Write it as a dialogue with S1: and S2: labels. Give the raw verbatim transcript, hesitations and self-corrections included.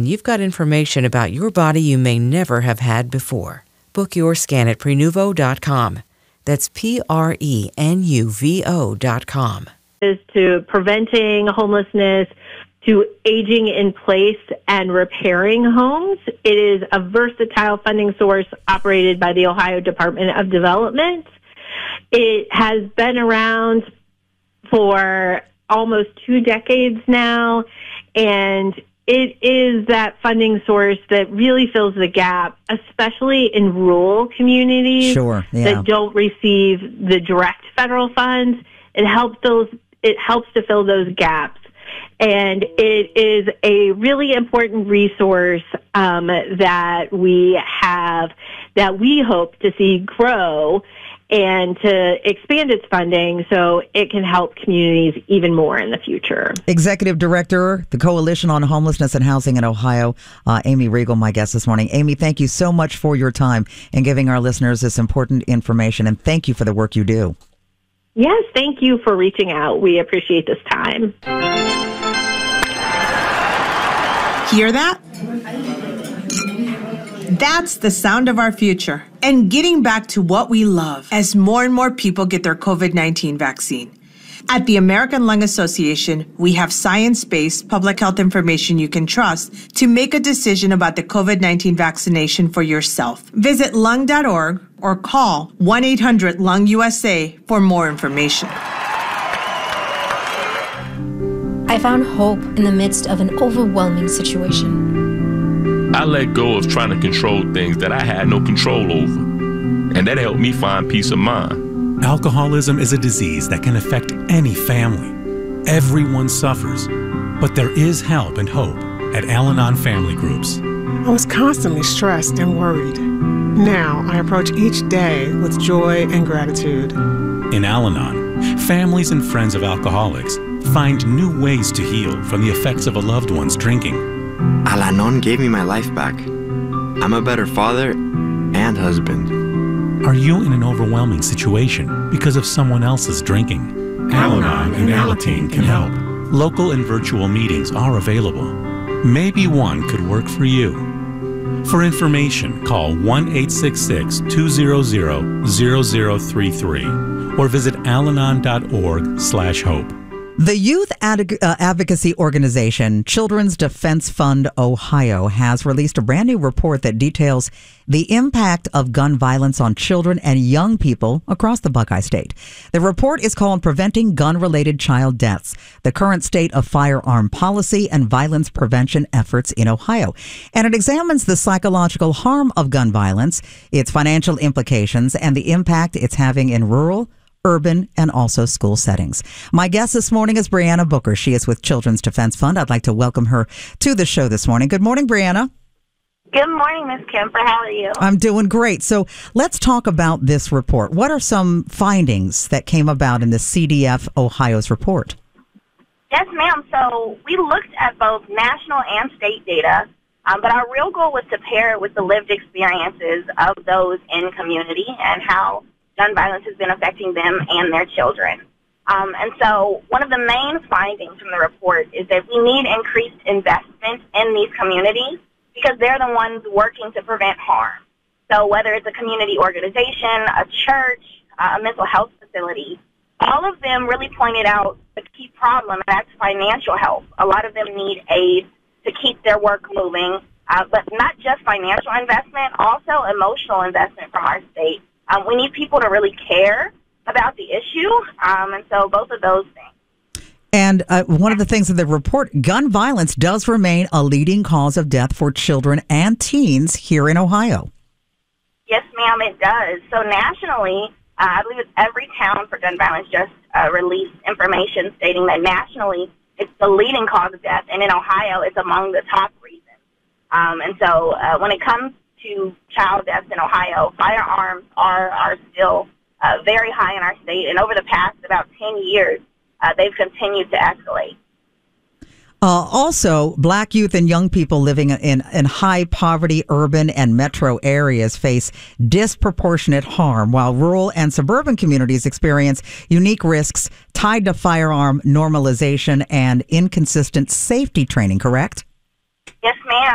S1: you've got information about your body you may never have had before. Book your scan at prenuvo dot com. That's P R E N U V O dot com.
S2: Is to preventing homelessness, to aging in place and repairing homes. It is a versatile funding source operated by the Ohio Department of Development. It has been around for almost two decades now, and it is that funding source that really fills the gap, especially in rural communities
S3: sure, yeah.
S2: that don't receive the direct federal funds. It helps those. It helps to fill those gaps. And it is a really important resource um, that we have, that we hope to see grow and to expand its funding so it can help communities even more in the future.
S3: Executive Director, the Coalition on Homelessness and Housing in Ohio, uh, Amy Riegel, my guest this morning. Amy, thank you so much for your time and giving our listeners this important information, and thank you for the work you do.
S2: Yes, thank you for reaching out. We appreciate this time.
S4: Hear that? That's the sound of our future and getting back to what we love as more and more people get their COVID nineteen vaccine. At the American Lung Association, we have science-based public health information you can trust to make a decision about the COVID nineteen vaccination for yourself. Visit lung dot org or call one eight hundred lung U S A for more information.
S5: I found hope in the midst of an overwhelming situation.
S6: I let go of trying to control things that I had no control over, and that helped me find peace of mind.
S7: Alcoholism is a disease that can affect any family. Everyone suffers, but there is help and hope at Al-Anon Family Groups.
S8: I was constantly stressed and worried. Now I approach each day with joy and gratitude.
S7: In Al-Anon, families and friends of alcoholics find new ways to heal from the effects of a loved one's drinking.
S9: Al-Anon gave me my life back. I'm a better father and husband.
S7: Are you in an overwhelming situation because of someone else's drinking?
S10: Al-Anon and Alateen can help.
S7: Local and virtual meetings are available. Maybe one could work for you. For information, call one eight six six, two zero zero, zero zero three three or visit alanon dot org slash hope.
S3: The youth ad- uh, advocacy organization Children's Defense Fund Ohio has released a brand new report that details the impact of gun violence on children and young people across the Buckeye State. The report is called Preventing Gun-Related Child Deaths, the Current State of Firearm Policy and Violence Prevention Efforts in Ohio. And it examines the psychological harm of gun violence, its financial implications, and the impact it's having in rural, urban, and also school settings. My guest this morning is Brianna Booker. She is with Children's Defense Fund. I'd like to welcome her to the show this morning. Good morning, Brianna.
S11: Good morning, Miz Kemper. How are you?
S3: I'm doing great. So let's talk about this report. What are some findings that came about in the C D F Ohio's report?
S11: Yes, ma'am. So we looked at both national and state data, um, but our real goal was to pair it with the lived experiences of those in community and how gun violence has been affecting them and their children. Um, and so one of the main findings from the report is that we need increased investment in these communities because they're the ones working to prevent harm. So whether it's a community organization, a church, uh, a mental health facility, all of them really pointed out the key problem, and that's financial help. A lot of them need aid to keep their work moving, uh, but not just financial investment, also emotional investment from our state. Um, we need people to really care about the issue, um, and so both of those things.
S3: And uh, one of the things in the report, gun violence does remain a leading cause of death for children and teens here in Ohio.
S11: Yes, ma'am, it does. So nationally, uh, I believe it's every town for gun violence just uh, released information stating that nationally it's the leading cause of death, and in Ohio it's among the top reasons. Um, and so uh, when it comes to child deaths in Ohio, firearms are, are still uh, very high in our state, and over the past about ten years, uh, they've continued to escalate.
S3: Uh, also, black youth and young people living in, in high poverty urban and metro areas face disproportionate harm, while rural and suburban communities experience unique risks tied to firearm normalization and inconsistent safety training, correct?
S11: Yes, ma'am.